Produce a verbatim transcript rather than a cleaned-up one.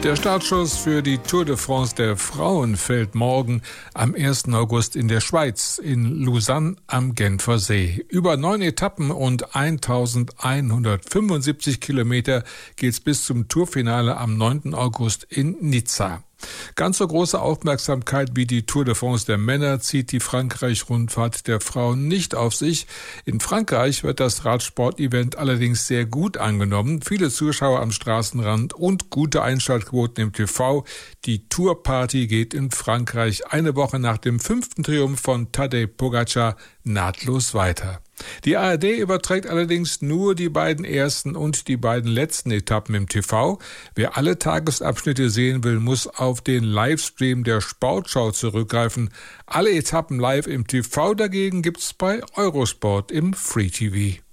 Der Startschuss für die Tour de France der Frauen fällt morgen am ersten August in der Schweiz, in Lausanne am Genfer See. Über neun Etappen und eintausendeinhundertfünfundsiebzig Kilometer geht's bis zum Tourfinale am neunten August in Nizza. Ganz so große Aufmerksamkeit wie die Tour de France der Männer zieht die Frankreich-Rundfahrt der Frauen nicht auf sich. In Frankreich wird das Radsport-Event allerdings sehr gut angenommen. Viele Zuschauer am Straßenrand und gute Einschaltquoten im T V. Die Tourparty geht in Frankreich eine Woche nach dem fünften Triumph von Tadej Pogačar nahtlos weiter. Die A R D überträgt allerdings nur die beiden ersten und die beiden letzten Etappen im T V. Wer alle Tagesabschnitte sehen will, muss auf den Livestream der Sportschau zurückgreifen. Alle Etappen live im T V dagegen gibt's bei Eurosport im Free T V.